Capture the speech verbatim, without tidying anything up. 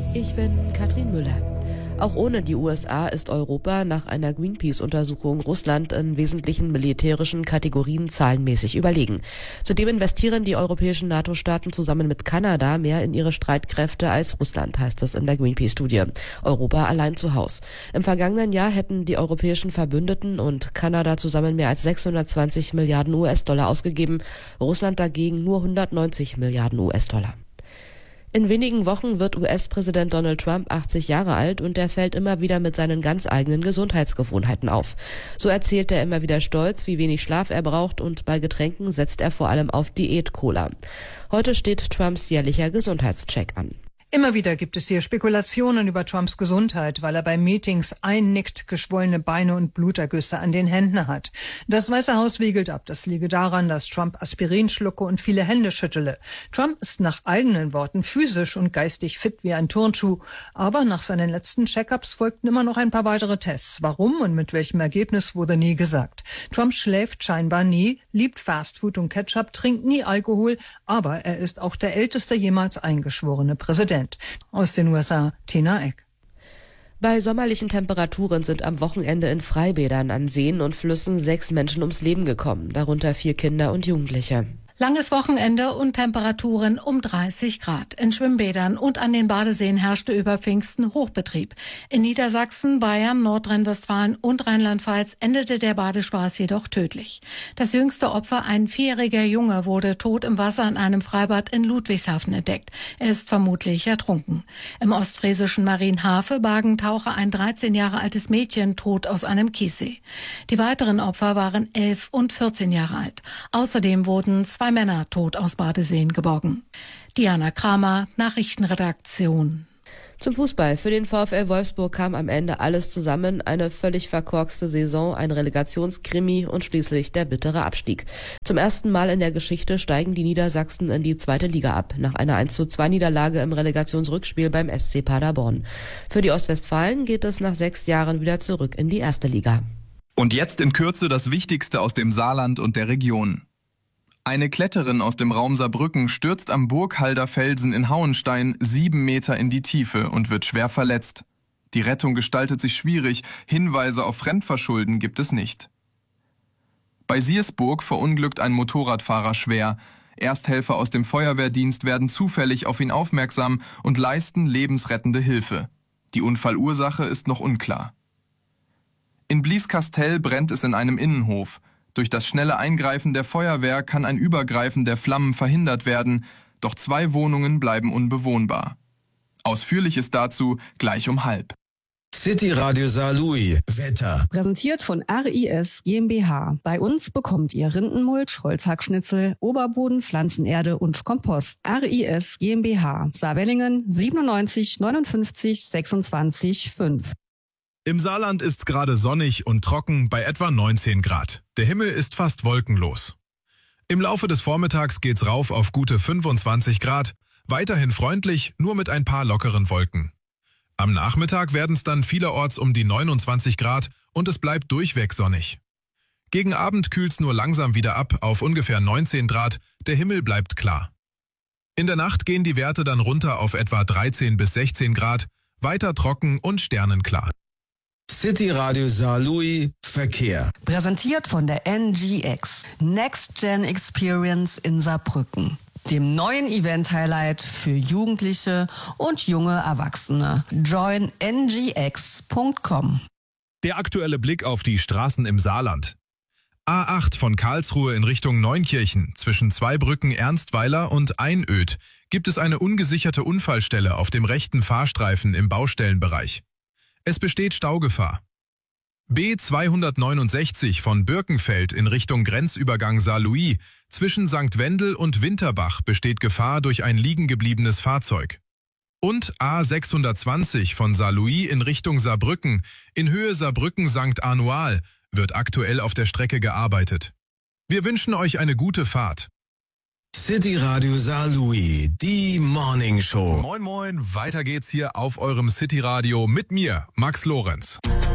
Ich bin Katrin Müller. Auch ohne die U S A ist Europa nach einer Greenpeace-Untersuchung Russland in wesentlichen militärischen Kategorien zahlenmäßig überlegen. Zudem investieren die europäischen NATO-Staaten zusammen mit Kanada mehr in ihre Streitkräfte als Russland, heißt es in der Greenpeace-Studie. Europa allein zu Haus. Im vergangenen Jahr hätten die europäischen Verbündeten und Kanada zusammen mehr als sechshundertzwanzig Milliarden U S-Dollar ausgegeben, Russland dagegen nur hundertneunzig Milliarden U S-Dollar. In wenigen Wochen wird U S-Präsident Donald Trump achtzig Jahre alt und er fällt immer wieder mit seinen ganz eigenen Gesundheitsgewohnheiten auf. So erzählt er immer wieder stolz, wie wenig Schlaf er braucht, und bei Getränken setzt er vor allem auf Diät-Cola. Heute steht Trumps jährlicher Gesundheitscheck an. Immer wieder gibt es hier Spekulationen über Trumps Gesundheit, weil er bei Meetings einnickt, geschwollene Beine und Blutergüsse an den Händen hat. Das Weiße Haus wiegelt ab, das liege daran, dass Trump Aspirin schlucke und viele Hände schüttele. Trump ist nach eigenen Worten physisch und geistig fit wie ein Turnschuh, aber nach seinen letzten Check-ups folgten immer noch ein paar weitere Tests. Warum und mit welchem Ergebnis wurde nie gesagt. Trump schläft scheinbar nie, liebt Fastfood und Ketchup, trinkt nie Alkohol, aber er ist auch der älteste jemals eingeschworene Präsident. Aus den U S A, Tina Eck. Bei sommerlichen Temperaturen sind am Wochenende in Freibädern an Seen und Flüssen sechs Menschen ums Leben gekommen, darunter vier Kinder und Jugendliche. Langes Wochenende und Temperaturen um dreißig Grad. In Schwimmbädern und an den Badeseen herrschte über Pfingsten Hochbetrieb. In Niedersachsen, Bayern, Nordrhein-Westfalen und Rheinland-Pfalz endete der Badespaß jedoch tödlich. Das jüngste Opfer, ein vierjähriger Junge, wurde tot im Wasser in einem Freibad in Ludwigshafen entdeckt. Er ist vermutlich ertrunken. Im ostfriesischen Marienhafe bargen Taucher ein dreizehn Jahre altes Mädchen tot aus einem Kiessee. Die weiteren Opfer waren elf und vierzehn Jahre alt. Außerdem wurden zwei Männer tot aus Badeseen geborgen. Diana Kramer, Nachrichtenredaktion. Zum Fußball. Für den VfL Wolfsburg kam am Ende alles zusammen. Eine völlig verkorkste Saison, ein Relegationskrimi und schließlich der bittere Abstieg. Zum ersten Mal in der Geschichte steigen die Niedersachsen in die zweite Liga ab, nach einer eins zu zwei Niederlage im Relegationsrückspiel beim S C Paderborn. Für die Ostwestfalen geht es nach sechs Jahren wieder zurück in die erste Liga. Und jetzt in Kürze das Wichtigste aus dem Saarland und der Region. Eine Kletterin aus dem Raum Saarbrücken stürzt am Burghalder Felsen in Hauenstein sieben Meter in die Tiefe und wird schwer verletzt. Die Rettung gestaltet sich schwierig, Hinweise auf Fremdverschulden gibt es nicht. Bei Siersburg verunglückt ein Motorradfahrer schwer. Ersthelfer aus dem Feuerwehrdienst werden zufällig auf ihn aufmerksam und leisten lebensrettende Hilfe. Die Unfallursache ist noch unklar. In Blieskastel brennt es in einem Innenhof. Durch das schnelle Eingreifen der Feuerwehr kann ein Übergreifen der Flammen verhindert werden, doch zwei Wohnungen bleiben unbewohnbar. Ausführliches dazu gleich um halb. City Radio Saarlouis, Wetter. Präsentiert von R I S GmbH. Bei uns bekommt ihr Rindenmulch, Holzhackschnitzel, Oberboden, Pflanzenerde und Kompost. R I S GmbH. Saarwellingen siebenundneunzig neunundfünfzig sechsundzwanzig fünf. Im Saarland ist's gerade sonnig und trocken bei etwa neunzehn Grad. Der Himmel ist fast wolkenlos. Im Laufe des Vormittags geht's rauf auf gute fünfundzwanzig Grad, weiterhin freundlich, nur mit ein paar lockeren Wolken. Am Nachmittag werden's dann vielerorts um die neunundzwanzig Grad und es bleibt durchweg sonnig. Gegen Abend kühlt's nur langsam wieder ab auf ungefähr neunzehn Grad, der Himmel bleibt klar. In der Nacht gehen die Werte dann runter auf etwa dreizehn bis sechzehn Grad, weiter trocken und sternenklar. City Radio Saarlouis, Verkehr. Präsentiert von der N G X. Next Gen Experience in Saarbrücken. Dem neuen Event-Highlight für Jugendliche und junge Erwachsene. join n g x punkt com. Der aktuelle Blick auf die Straßen im Saarland. A acht von Karlsruhe in Richtung Neunkirchen zwischen Zweibrücken Ernstweiler und Einöd gibt es eine ungesicherte Unfallstelle auf dem rechten Fahrstreifen im Baustellenbereich. Es besteht Staugefahr. B zweihundertneunundsechzig von Birkenfeld in Richtung Grenzübergang Saarlouis zwischen Sankt Wendel und Winterbach besteht Gefahr durch ein liegengebliebenes Fahrzeug. Und A sechshundertzwanzig von Saarlouis in Richtung Saarbrücken in Höhe Saarbrücken-Sankt Anual wird aktuell auf der Strecke gearbeitet. Wir wünschen euch eine gute Fahrt. City Radio Saarlouis, die Morning Show. Moin moin, weiter geht's hier auf eurem City Radio mit mir, Max Lorenz.